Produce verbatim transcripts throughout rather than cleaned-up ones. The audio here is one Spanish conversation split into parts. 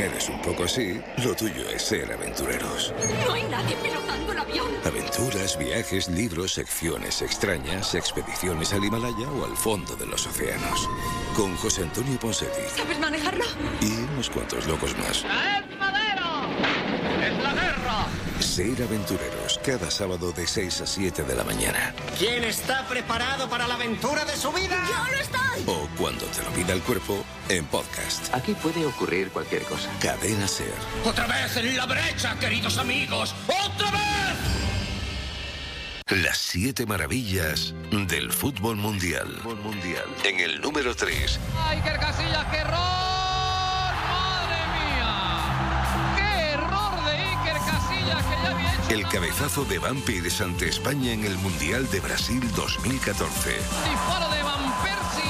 eres un poco así, lo tuyo es ser aventureros. No hay nadie pilotando el avión. Aventuras, viajes, libros, secciones extrañas, expediciones al Himalaya o al fondo de los océanos. Con José Antonio Ponseti. ¿Sabes manejarlo? Y unos cuantos locos más. ¡Es madero! ¡Es la guerra! Ser aventureros, cada sábado de seis a siete de la mañana. ¿Quién está preparado para la aventura de su vida? ¡Yo lo estoy! O cuando te lo pida el cuerpo, en podcast. Aquí puede ocurrir cualquier cosa. Cadena Ser. ¡Otra vez en la brecha, queridos amigos! ¡Otra vez! Las siete maravillas del fútbol mundial. mundial. En el número tres. Iker Casillas, qué error. ¡Madre mía! ¡Qué error de Iker Casillas que ya había hecho! El cabezazo de Vampires ante España en el Mundial de Brasil dos mil catorce. Disparo de Van Persie.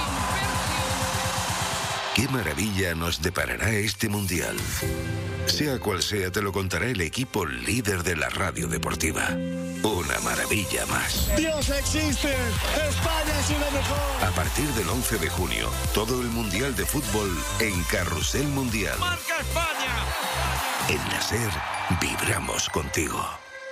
¿Qué maravilla nos deparará este Mundial? Sea cual sea, te lo contará el equipo líder de la radio deportiva. Una maravilla más. ¡Dios existe! ¡España es lo mejor! A partir del once de junio, todo el Mundial de Fútbol en Carrusel Mundial. ¡Marca España! En la SER, vibramos contigo.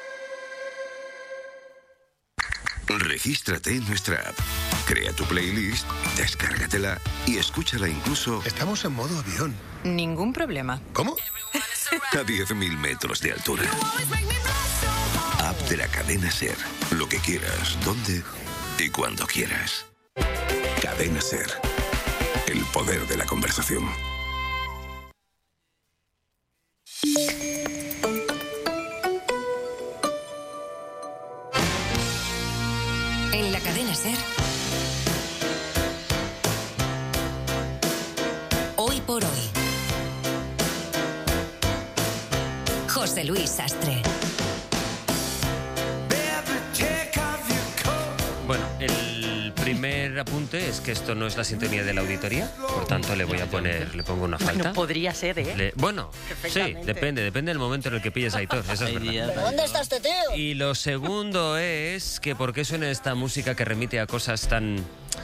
Regístrate en nuestra app. Crea tu playlist, descárgatela y escúchala incluso... Estamos en modo avión. Ningún problema. ¿Cómo? a diez mil metros de altura. App de la cadena SER. Lo que quieras, donde y cuando quieras. Cadena SER. El poder de la conversación. En la cadena SER. Hoy por hoy. José Luis Sastre. Bueno, el primer apunte es que esto no es la sintonía de la auditoría, por tanto le voy a poner, le pongo una falta. Bueno, podría ser, ¿eh? Le- bueno, sí, depende, depende del momento en el que pilles a Aitor, eso es verdad. ¿Dónde está este tío? Y lo segundo es que por qué suena esta música que remite a cosas tan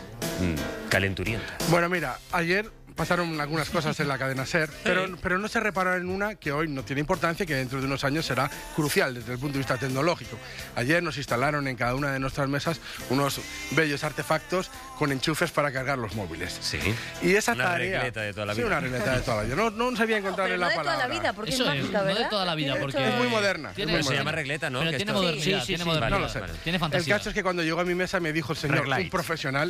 mm, calenturientas. Bueno, mira, ayer pasaron algunas cosas en la cadena SER, pero, pero no se repararon en una que hoy no tiene importancia y que dentro de unos años será crucial desde el punto de vista tecnológico. Ayer nos instalaron en cada una de nuestras mesas unos bellos artefactos con enchufes para cargar los móviles. Sí. Y esa Una tarea... regleta de toda la Sí, vida. una regleta de toda la vida. No, no sabía encontrarle Pero la no de toda palabra. la vida, porque Eso es es, mágica, no de ¿verdad? toda la vida, Tiene porque- hecho- Es muy moderna. Tiene- es muy Se moderna. llama regleta, ¿no? Pero Que tiene esto- modernidad, Sí, sí, tiene sí, modernidad. no lo sé. Tiene El fantasía. caso es que cuando llegó a mi mesa me dijo el señor, Reglite. un profesional,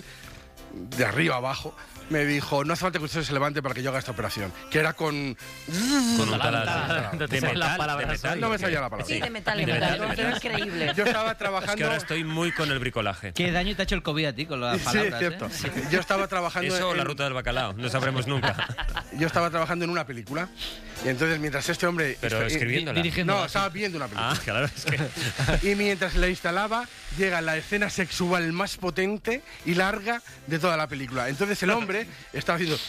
de arriba abajo, me dijo, no hace falta que usted se levante para que yo haga esta operación, que era con... Con un Taladro. taladro. De Te salen las metal, de palabras metal. No me salía la palabra. Sí, de metal, de De metal. metal, de Es metal. increíble. Yo estaba Es que trabajando... ahora estoy muy con el bricolaje. ¿Qué daño te ha hecho el COVID a ti con las Sí, palabras? es cierto. ¿eh? Yo estaba trabajando Eso o en... la ruta del bacalao, no sabremos nunca. Yo estaba trabajando en una película y entonces mientras este hombre... Pero y- escribiéndola. dirigiendo. No, estaba viendo una película. Ah, claro, es que... Y mientras la instalaba, llega la escena sexual más potente y larga de toda la película. Entonces el hombre estaba haciendo...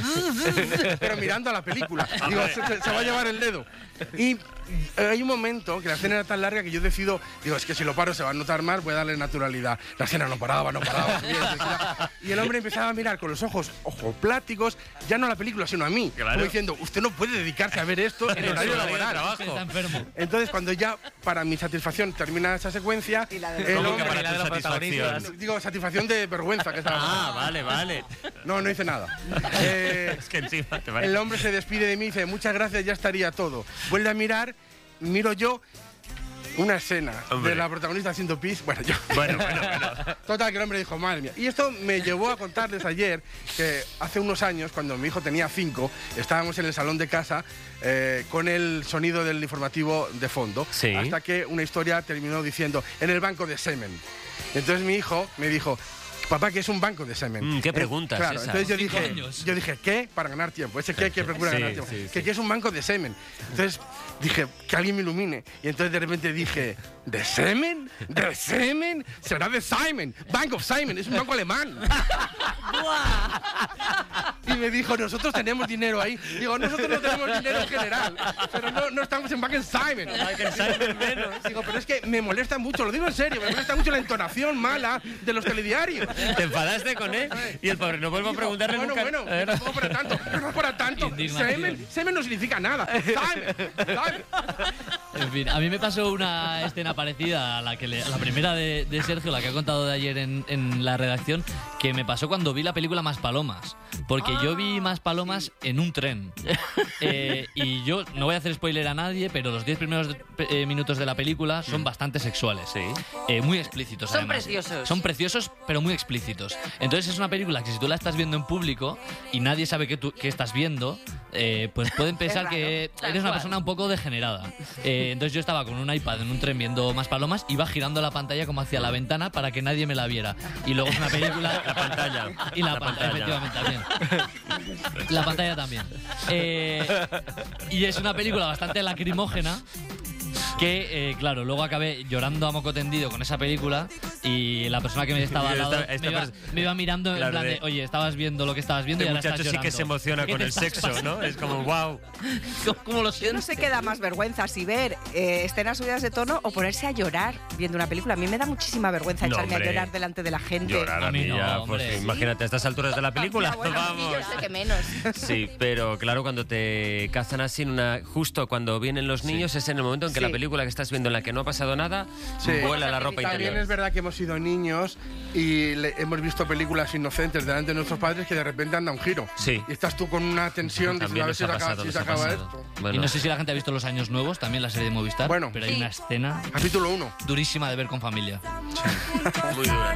pero mirando a la película. Digo, se, se- se va a llevar el dedo. Y eh, hay un momento que la escena era tan larga que yo decido, digo, es que si lo paro se va a notar más, voy a darle naturalidad. La escena no paraba, no paraba. subía, subía. Y el hombre empezaba a mirar con los ojos ojopláticos, ya no a la película, sino a mí. Claro. Como diciendo, usted no puede dedicarse a ver esto en En horario su horario de laboral. trabajo. Está enfermo. Entonces, cuando ya, para mi satisfacción, termina esa secuencia, Y la del- el ¿Cómo que hombre- para tu satisfacción? digo, satisfacción de vergüenza que estaba. Ah, vale, vale. No, no hice nada. Eh, Es que encima te parece... el hombre se despide de mí y dice, muchas gracias, ya estaría todo. Vuelve a mirar, miro yo una escena Hombre. de la protagonista haciendo pis. Bueno, yo. Bueno, bueno, bueno. Total, que el hombre dijo, madre mía. Y esto me llevó a contarles ayer que hace unos años, cuando mi hijo tenía cinco, estábamos en el salón de casa eh, con el sonido del informativo de fondo. Sí. Hasta que una historia terminó diciendo, en el banco de semen. Entonces mi hijo me dijo, papá, que es un banco de semen. Mm, ¿qué Eh, pregunta es Claro, esa? entonces yo Cinco dije, años. yo dije, ¿qué? Para ganar tiempo. Ese qué que procura Sí, ganar tiempo. sí, Que, sí. que es un banco de semen. Entonces dije, que alguien me ilumine. Y entonces de repente dije, ¿de semen? ¿De semen? Será de Simon. Bank of Simon. Es un banco alemán. Y me dijo, nosotros tenemos dinero ahí. Digo, nosotros no tenemos dinero en general. Pero no, no estamos en Bank of Simon. Digo, pero es que me molesta mucho, lo digo en serio, me molesta mucho la entonación mala de los telediarios. Te enfadaste con él y el pobre no vuelvo a preguntarle bueno, nunca. Bueno, bueno, tampoco para tanto, no para tanto. Semen, semen no significa nada. Dale, dale. En fin, a mí me pasó una escena parecida a la, que le, a la primera de, de Sergio, la que ha contado de ayer en, en la redacción, que me pasó cuando vi la película Más Palomas. Porque ah, yo vi Más Palomas sí. en un tren. Eh, y yo no voy a hacer spoiler a nadie, pero los diez primeros eh, minutos de la película son mm. bastante sexuales. Sí. Eh, muy explícitos, Son además. preciosos. Son preciosos, pero muy explícitos. Entonces es una película que si tú la estás viendo en público y nadie sabe que, tú, que estás viendo, eh, pues pueden pensar raro, que eres una persona un poco degenerada. Eh, entonces yo estaba con un iPad en un tren viendo Más Palomas, iba girando la pantalla como hacia la ventana para que nadie me la viera. Y luego es una película... La pantalla. Y la, la pantalla, pantalla, efectivamente, también. La pantalla también. Eh, y es una película bastante lacrimógena que, eh, claro, luego acabé llorando a moco tendido con esa película y la persona que me estaba al lado esta, esta me, iba, me iba mirando claro, en plan de, de, oye, estabas viendo lo que estabas viendo y ahora estás llorando. Este muchacho sí que se emociona con el sexo, pasando? ¿no? Es como, wow. ¿Cómo, cómo lo sientes? No sé qué da más vergüenza, si ver eh, escenas subidas de tono o ponerse a llorar viendo una película. A mí me da muchísima vergüenza no, echarme hombre. a llorar delante de la gente. Llorar a mí, a mí no, ya, pues, sí. Imagínate a estas alturas de la película. Bueno, vamos. Yo sé que menos. Sí, pero claro, cuando te cazan así en una... Justo cuando vienen los niños sí. es en el momento en que sí. la película que estás viendo en la que no ha pasado nada, sí. vuela la ropa También interior. También es verdad que hemos sido niños y le, hemos visto películas inocentes delante de nuestros padres que de repente anda un giro. Sí. Y estás tú con una tensión diciendo a ver si se acaba, si se acaba esto. Bueno. Y no sé si la gente ha visto Los Años Nuevos, también la serie de Movistar, bueno, pero hay sí. una escena... Capítulo uno. Durísima de ver con familia. Sí. Muy dura.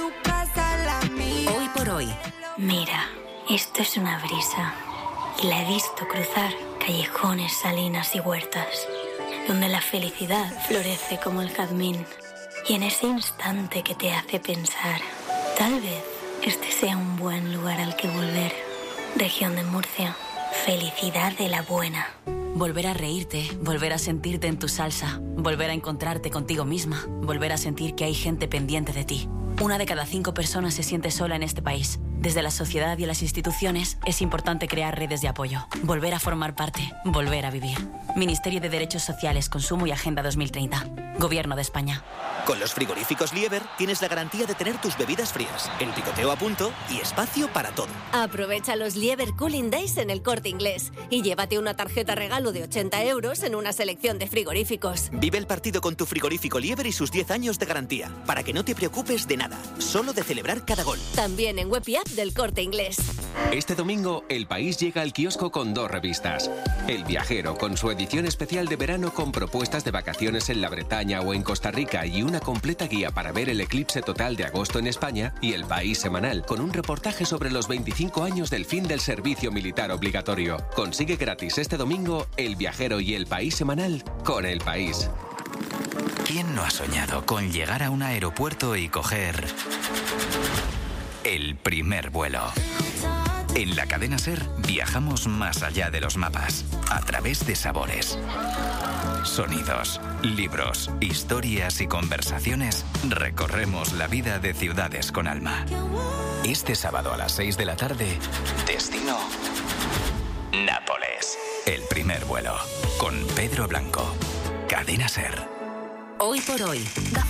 Hoy por hoy. Mira, esto es una brisa. Y la he visto cruzar callejones, salinas y huertas, donde la felicidad florece como el jazmín. Y en ese instante que te hace pensar, tal vez este sea un buen lugar al que volver. Región de Murcia, felicidad de la buena. Volver a reírte, volver a sentirte en tu salsa, volver a encontrarte contigo misma, volver a sentir que hay gente pendiente de ti. Una de cada cinco personas se siente sola en este país. Desde la sociedad y las instituciones es importante crear redes de apoyo, volver a formar parte, volver a vivir. Ministerio de Derechos Sociales, Consumo y Agenda dos mil treinta. Gobierno de España. Con los frigoríficos Lieber tienes la garantía de tener tus bebidas frías, el picoteo a punto y espacio para todo. Aprovecha los Lieber Cooling Days en El Corte Inglés y llévate una tarjeta regalo de ochenta euros en una selección de frigoríficos. Vive el partido con tu frigorífico Lieber y sus diez años de garantía, para que no te preocupes de nada, solo de celebrar cada gol. También en web y app del Corte Inglés. Este domingo, El País llega al kiosco con dos revistas. El Viajero, con su edición especial de verano con propuestas de vacaciones en la Bretaña o en Costa Rica y una completa guía para ver el eclipse total de agosto en España, y El País semanal, con un reportaje sobre los veinticinco años del fin del servicio militar obligatorio. Consigue gratis este domingo El Viajero y El País semanal con El País. ¿Quién no ha soñado con llegar a un aeropuerto y coger el primer vuelo? En la cadena SER viajamos más allá de los mapas, a través de sabores, sonidos, libros, historias y conversaciones. Recorremos la vida de ciudades con alma. Este sábado a las seis de la tarde, destino Nápoles. El primer vuelo, con Pedro Blanco. Cadena SER. Hoy por hoy.